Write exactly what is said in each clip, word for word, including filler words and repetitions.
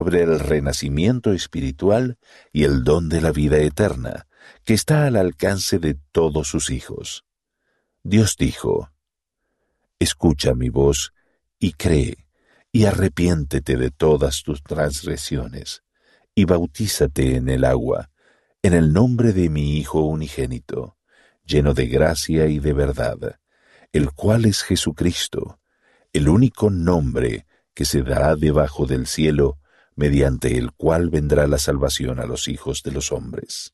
sobre el renacimiento espiritual y el don de la vida eterna, que está al alcance de todos sus hijos. Dios dijo: «Escucha mi voz y cree, y arrepiéntete de todas tus transgresiones, y bautízate en el agua, en el nombre de mi Hijo unigénito, lleno de gracia y de verdad, el cual es Jesucristo, el único nombre que se dará debajo del cielo, mediante el cual vendrá la salvación a los hijos de los hombres».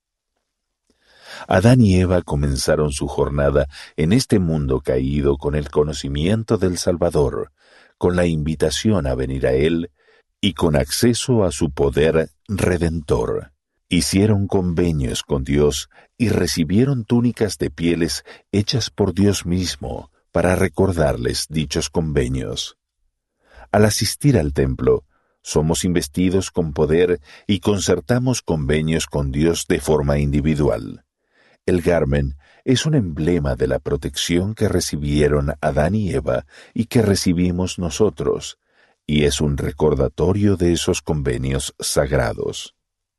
Adán y Eva comenzaron su jornada en este mundo caído con el conocimiento del Salvador, con la invitación a venir a Él y con acceso a su poder redentor. Hicieron convenios con Dios y recibieron túnicas de pieles hechas por Dios mismo para recordarles dichos convenios. Al asistir al templo, somos investidos con poder y concertamos convenios con Dios de forma individual. El garmen es un emblema de la protección que recibieron Adán y Eva y que recibimos nosotros, y es un recordatorio de esos convenios sagrados.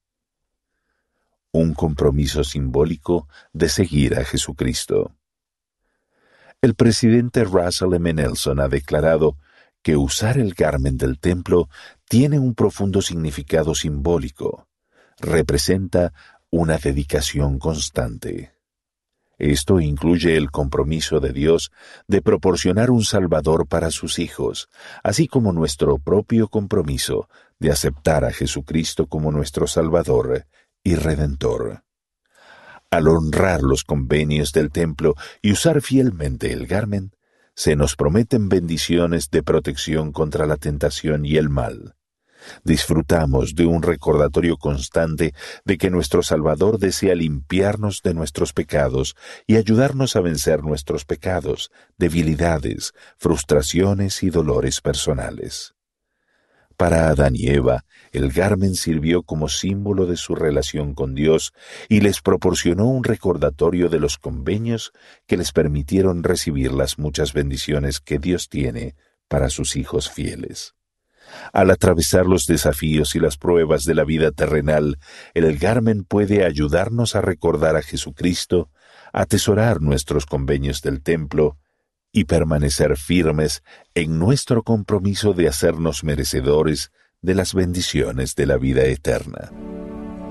Un compromiso simbólico de seguir a Jesucristo. El presidente Russell M. Nelson ha declarado que usar el garmen del templo tiene un profundo significado simbólico. Representa una dedicación constante. Esto incluye el compromiso de Dios de proporcionar un Salvador para sus hijos, así como nuestro propio compromiso de aceptar a Jesucristo como nuestro Salvador y Redentor. Al honrar los convenios del templo y usar fielmente el garmen, se nos prometen bendiciones de protección contra la tentación y el mal. Disfrutamos de un recordatorio constante de que nuestro Salvador desea limpiarnos de nuestros pecados y ayudarnos a vencer nuestros pecados, debilidades, frustraciones y dolores personales. Para Adán y Eva, el garmen sirvió como símbolo de su relación con Dios y les proporcionó un recordatorio de los convenios que les permitieron recibir las muchas bendiciones que Dios tiene para sus hijos fieles. Al atravesar los desafíos y las pruebas de la vida terrenal, el garmen puede ayudarnos a recordar a Jesucristo, atesorar nuestros convenios del templo y permanecer firmes en nuestro compromiso de hacernos merecedores de las bendiciones de la vida eterna.